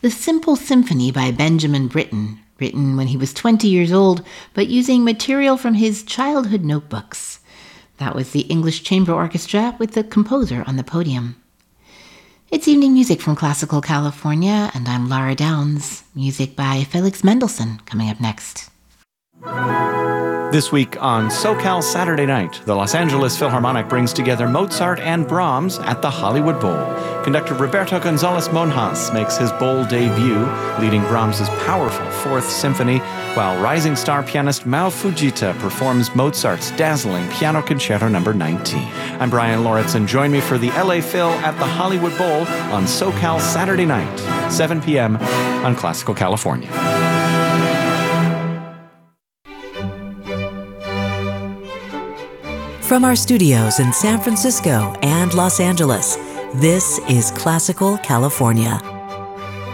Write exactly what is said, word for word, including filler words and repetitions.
The Simple Symphony by Benjamin Britten, written when he was twenty years old, but using material from his childhood notebooks. That was the English Chamber Orchestra with the composer on the podium. It's evening music from Classical California, and I'm Laura Downs. Music by Felix Mendelssohn coming up next. This week on SoCal Saturday Night, the Los Angeles Philharmonic brings together Mozart and Brahms at the Hollywood Bowl. Conductor Roberto González Monjas makes his bowl debut, leading Brahms' powerful Fourth Symphony, while rising star pianist Mao Fujita performs Mozart's dazzling Piano Concerto number nineteen. I'm Brian Lauritsen. Join me for the L A Phil at the Hollywood Bowl on SoCal Saturday Night, seven p.m. on Classical California. From our studios in San Francisco and Los Angeles, this is Classical California.